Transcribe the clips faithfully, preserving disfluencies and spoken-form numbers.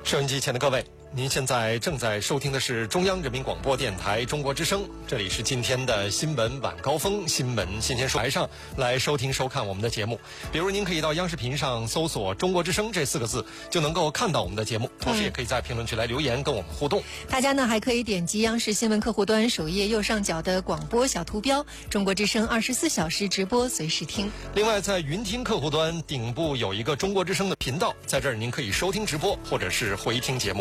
收音机前的各位，您现在正在收听的是中央人民广播电台中国之声，这里是今天的新闻晚高峰，新闻新鲜说台上来收听收看我们的节目。比如您可以到央视频上搜索中国之声这四个字，就能够看到我们的节目，同时也可以在评论区来留言跟我们互动。 大家呢还可以点击央视新闻客户端首页右上角的广播小图标，中国之声二十四小时直播随时听。 另外在云听客户端顶部有一个中国之声的频道，在这儿您可以收听直播或者是回听节目。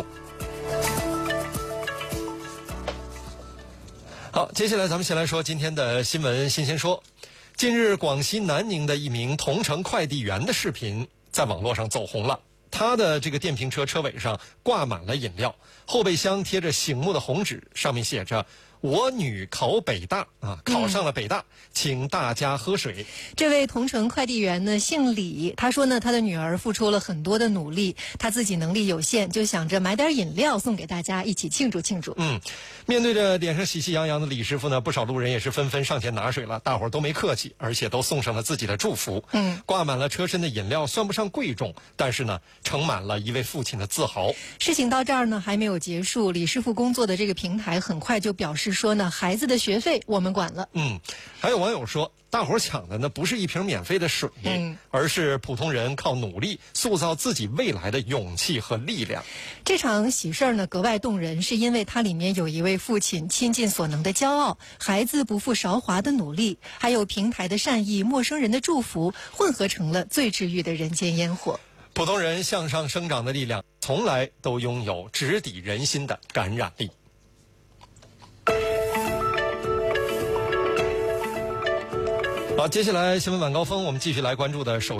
好，接下来咱们先来说今天的新闻新鲜说。近日，广西南宁的一名同城快递员的视频在网络上走红了。他的这个电瓶车车尾上挂满了饮料，后备箱贴着醒目的红纸，上面写着“我女考北大啊，考上了北大，嗯、请大家喝水”。 这位同城快递员呢姓李，他说呢他的女儿付出了很多的努力，他自己能力有限，就想着买点饮料送给大家一起庆祝庆祝。 嗯，面对着脸上喜气洋洋的李师傅呢，不少路人也是纷纷上前拿水了，大伙儿都没客气，而且都送上了自己的祝福。 嗯， 挂满了车身的饮料算不上贵重，但是呢盛满了一位父亲的自豪。 事情到这儿呢还没有结束，李师傅工作的这个平台很快就表示说呢，孩子的学费我们管了。 嗯，还有网友说，大伙儿抢的呢不是一瓶免费的水， 嗯， 而是普通人靠努力塑造自己未来的勇气和力量。 这场喜事儿呢格外动人，是因为它里面有一位父亲倾尽所能的骄傲，孩子不负韶华的努力，还有平台的善意，陌生人的祝福，混合成了最治愈的人间烟火。 普通人向上生长的力量，从来都拥有直抵人心的感染力。好，接下来新闻晚高峰，我们继续来关注的首